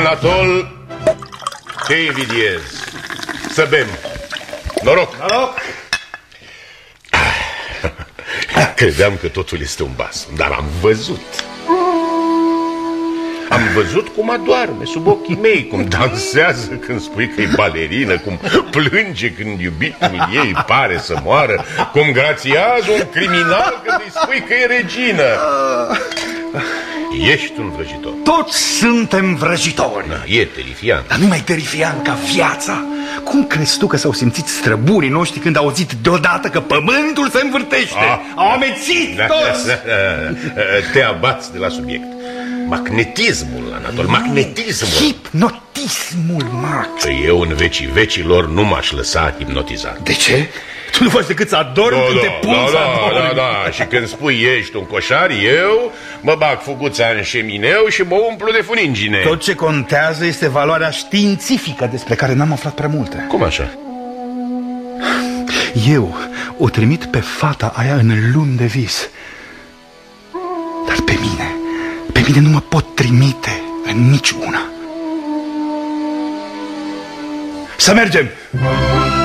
Anatol, te invidiez. Să bem. Noroc. Noroc. Credeam că totul este un bas, dar am văzut. Am văzut cum adorme sub ochii mei, cum dansează când spui că e balerină, cum plânge când iubitul ei pare să moară, cum grațiază un criminal când îi spui că e regină. Ești un vrăjitor. Toți suntem vrăjitori. Da, e terifiant. Dar nu mai terifiant ca viața. Cum crezi tu că s-au simțit străburii noștri când au auzit deodată că pământul se învârtește? Au amețit toți. Te abați de la subiect. Magnetismul, Anatol, magnetismul. Hipnotismul, Max. Eu în vecii vecilor nu m-aș lăsa hipnotizat. De ce? Tu nu faci decât să adormi când te pun să adormi. Da. Și când spui ești un coșar, eu mă bag fuguța în șemineu și mă umplu de funingine. Tot ce contează este valoarea științifică, despre care n-am aflat prea multe. Cum așa? Eu o trimit pe fata aia în luni de vis. Dar pe mine nu mă pot trimite în niciuna. Să mergem!